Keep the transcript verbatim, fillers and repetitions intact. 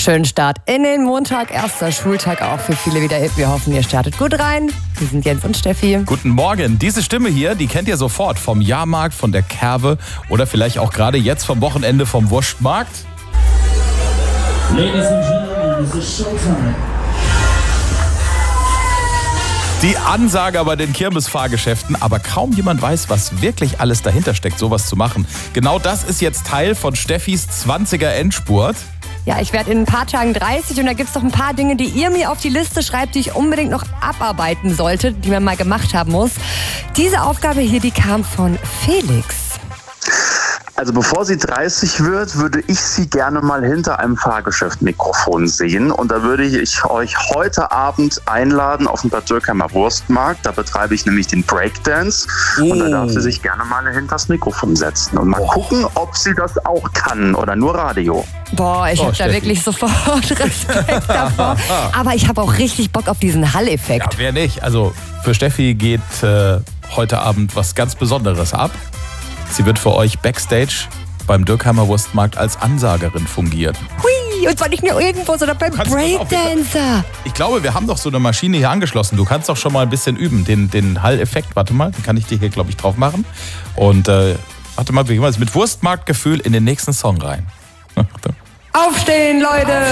Schönen Start in den Montag, erster Schultag auch für viele wieder. Wir hoffen, ihr startet gut rein. Wir sind Jens und Steffi. Guten Morgen. Diese Stimme hier, die kennt ihr sofort vom Jahrmarkt, von der Kerwe oder vielleicht auch gerade jetzt vom Wochenende vom Wurstmarkt. Ladies and Gentlemen, this is Showtime. Die Ansager bei den Kirmesfahrgeschäften, aber kaum jemand weiß, was wirklich alles dahinter steckt, sowas zu machen. Genau das ist jetzt Teil von Steffis zwanziger Endspurt. Ja, ich werde in ein paar Tagen dreißig und da gibt es noch ein paar Dinge, die ihr mir auf die Liste schreibt, die ich unbedingt noch abarbeiten sollte, die man mal gemacht haben muss. Diese Aufgabe hier, die kam von Felix. Also bevor sie dreißig wird, würde ich sie gerne mal hinter einem Fahrgeschäft-Mikrofon sehen. Und da würde ich euch heute Abend einladen auf den Bad Dürkheimer Wurstmarkt. Da betreibe ich nämlich den Breakdance. Oh. Und da darf sie sich gerne mal hinter das Mikrofon setzen und mal oh. gucken, ob sie das auch kann oder nur Radio. Boah, ich oh, habe da wirklich sofort Respekt davor. Aber ich habe auch richtig Bock auf diesen Hall-Effekt. Ja, wer nicht? Also für Steffi geht äh, heute Abend was ganz Besonderes ab. Sie wird für euch Backstage beim Dürkheimer Wurstmarkt als Ansagerin fungieren. Hui, und zwar nicht nur irgendwo, sondern beim Breakdancer. Ich glaube, wir haben doch so eine Maschine hier angeschlossen. Du kannst doch schon mal ein bisschen üben, den, den Hall-Effekt. Warte mal, den kann ich dir hier, glaube ich, drauf machen. Und äh, warte mal, wir gehen mal mit Wurstmarktgefühl in den nächsten Song rein. Aufstehen, Leute!